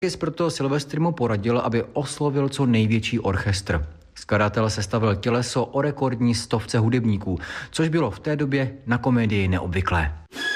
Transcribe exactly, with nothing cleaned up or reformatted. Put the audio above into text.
Proto Silvestr mu poradil, aby oslovil co největší orchestr. Skladatel sestavil těleso o rekordní stovce hudebníků, což bylo v té době na komedii neobvyklé.